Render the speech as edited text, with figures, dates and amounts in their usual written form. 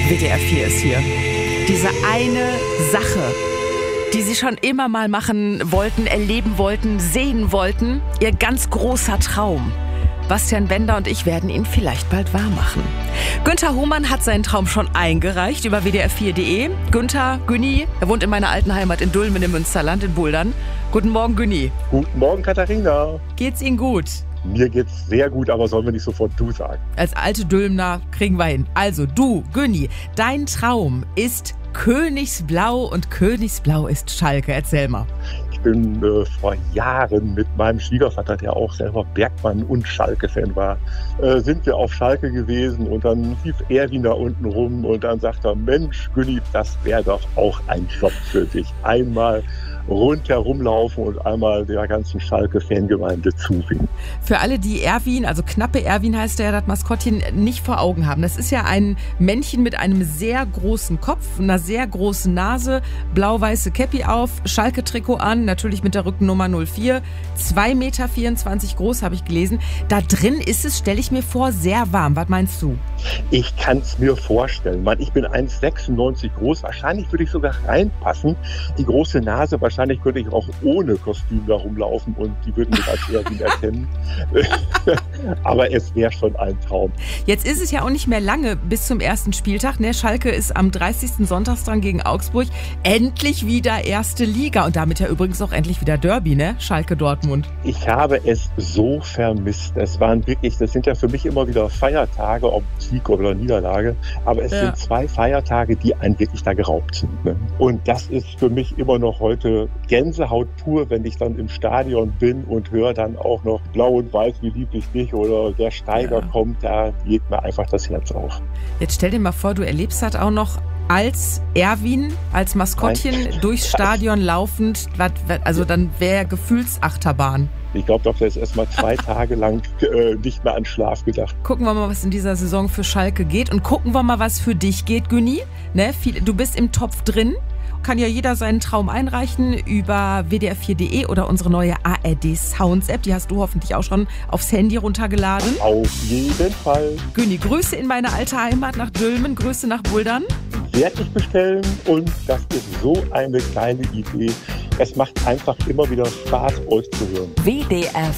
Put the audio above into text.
WDR 4 ist hier. Diese eine Sache, die Sie schon immer mal machen wollten, erleben wollten, sehen wollten. Ihr ganz großer Traum. Bastian Bender und ich werden ihn vielleicht bald wahrmachen. Günther Hohmann hat seinen Traum schon eingereicht über wdr4.de. Günther, Günni, er wohnt in meiner alten Heimat in Dülmen im Münsterland in Buldern. Guten Morgen, Günni. Guten Morgen, Katharina. Geht's Ihnen gut? Mir geht's sehr gut, aber sollen wir nicht sofort du sagen? Als alte Dülmner kriegen wir hin. Also du, Günni, dein Traum ist Königsblau und Königsblau ist Schalke. Erzähl mal. Ich bin vor Jahren mit meinem Schwiegervater, der auch selber Bergmann und Schalke-Fan war, sind wir auf Schalke gewesen und dann lief Erwin da unten rum und dann sagt er, Mensch, Günni, das wäre doch auch ein Job für dich. Einmal rundherum laufen und einmal der ganzen Schalke-Fangemeinde zuwinken. Für alle, die Erwin, also knappe Erwin heißt der, das Maskottchen, nicht vor Augen haben. Das ist ja ein Männchen mit einem sehr großen Kopf, einer sehr großen Nase, blau-weiße Käppi auf, Schalke-Trikot an, natürlich mit der Rückennummer 04, 2,24 Meter groß, habe ich gelesen. Da drin ist es, stelle ich mir vor, sehr warm. Was meinst du? Ich kann es mir vorstellen. Mann, ich bin 1,96 groß. Wahrscheinlich würde ich sogar reinpassen. Die große Nase, wahrscheinlich könnte ich auch ohne Kostüm da rumlaufen und die würden mich als Erwin erkennen. Aber es wäre schon ein Traum. Jetzt ist es ja auch nicht mehr lange bis zum ersten Spieltag. Ne? Schalke ist am 30. Sonntags dran gegen Augsburg. Endlich wieder erste Liga und damit ja übrigens auch endlich wieder Derby, ne? Schalke-Dortmund. Ich habe es so vermisst. Es waren wirklich, das sind ja für mich immer wieder Feiertage, ob Sieg oder Niederlage. Aber es sind zwei Feiertage, die einen wirklich da geraubt sind. Ne? Und das ist für mich immer noch heute Gänsehaut pur, wenn ich dann im Stadion bin und höre dann auch noch Blau und Weiß, wie lieb ich dich oder der Steiger kommt, da geht mir einfach das Herz auf. Jetzt stell dir mal vor, du erlebst das auch noch als Erwin, als Maskottchen durchs Stadion laufend, also dann wäre Gefühlsachterbahn. Ich glaube doch, der ist erst mal 2 Tage lang nicht mehr an Schlaf gedacht. Gucken wir mal, was in dieser Saison für Schalke geht und gucken wir mal, was für dich geht, Günni. Ne? Du bist im Topf drin. Kann ja jeder seinen Traum einreichen über wdr4.de oder unsere neue ARD Sounds App. Die hast du hoffentlich auch schon aufs Handy runtergeladen. Auf jeden Fall. Günni, Grüße in meine alte Heimat nach Dülmen, Grüße nach Buldern. Werde ich bestellen und das ist so eine kleine Idee. Es macht einfach immer wieder Spaß, euch zu hören. WDR